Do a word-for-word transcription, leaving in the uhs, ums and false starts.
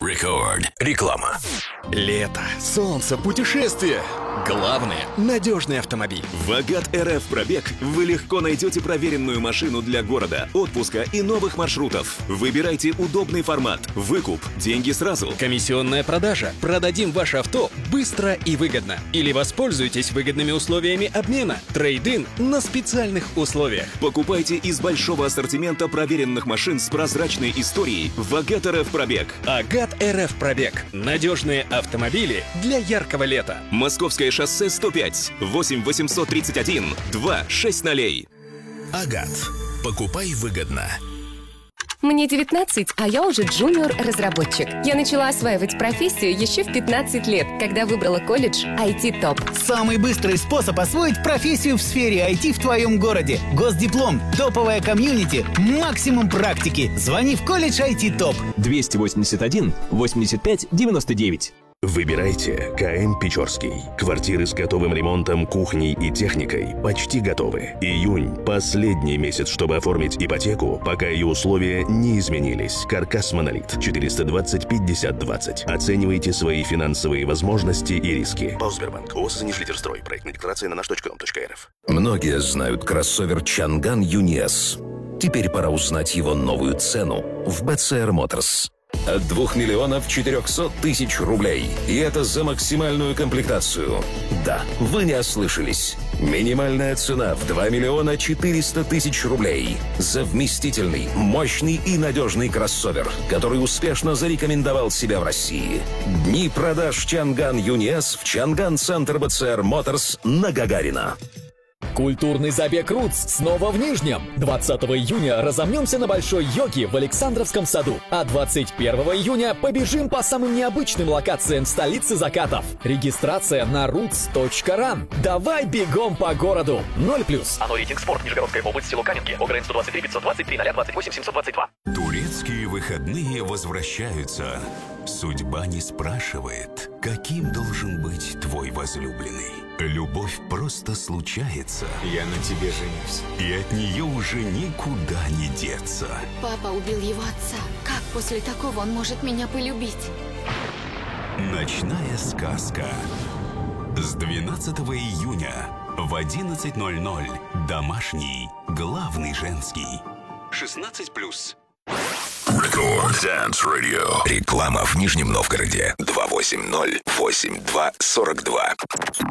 Рекорд. Реклама. Лето, солнце, путешествия. Главное – надежный автомобиль. В Агат эр эф Пробег вы легко найдете проверенную машину для города, отпуска и новых маршрутов. Выбирайте удобный формат, выкуп, деньги сразу. Комиссионная продажа. Продадим ваше авто быстро и выгодно. Или воспользуйтесь выгодными условиями обмена. Трейд-ин на специальных условиях. Покупайте из большого ассортимента проверенных машин с прозрачной историей в Агат эр эф Пробег. Агат эр эф Пробег. Надежные автомобили для яркого лета. Московское шоссе сто пять, восемь восемьсот тридцать один, два шесть ноль. Агат. Покупай выгодно. Мне девятнадцать, а я уже джуниор-разработчик. Я начала осваивать профессию еще в пятнадцать лет, когда выбрала колледж ай ти топ. Самый быстрый способ освоить профессию в сфере ай ти в твоем городе. Госдиплом, топовая комьюнити, максимум практики. Звони в колледж ай ти топ. двести восемьдесят один восемьдесят пять девяносто девять. Выбирайте ка эм Печорский. Квартиры с готовым ремонтом, кухней и техникой почти готовы. Июнь – последний месяц, чтобы оформить ипотеку, пока ее условия не изменились. Каркас Монолит. четыреста двадцать пятьдесят двадцать. Оценивайте свои финансовые возможности и риски. Баусбербанк. ООО «Занижлитерстрой». Проектная декларация на наш точка ком точка эр эф. Многие знают кроссовер Чанган ю эн и эс. Теперь пора узнать его новую цену в би си ар Motors. От двух миллионов четырехсот тысяч рублей. И это за максимальную комплектацию. Да, вы не ослышались. Минимальная цена в два миллиона четыреста тысяч рублей. За вместительный, мощный и надежный кроссовер, который успешно зарекомендовал себя в России. Дни продаж Чанган ю эн и эс в Чанган-центр би си ар Motors на Гагарина. Культурный забег «Рутс» снова в Нижнем. двадцатого июня разомнемся на Большой йоге в Александровском саду. А двадцать первого июня побежим по самым необычным локациям столицы закатов. Регистрация на рутс точка ран. Давай бегом по городу. ноль плюс. Оно рейтинг спорт. Нижегородская область, село Каменки. ОГРН сто двадцать три пятьсот двадцать три ноль двадцать восемь семьсот двадцать два. Турецкие выходные возвращаются. Судьба не спрашивает, каким должен быть твой возлюбленный. Любовь просто случается. Я на тебе женюсь. И от нее уже никуда не деться. Папа убил его отца. Как после такого он может меня полюбить? Ночная сказка. С двенадцатого июня в одиннадцать ноль ноль. Домашний, главный женский. шестнадцать плюс. Рекорд Dance Radio. Реклама в Нижнем Новгороде. два восемь ноль восемь два сорок два.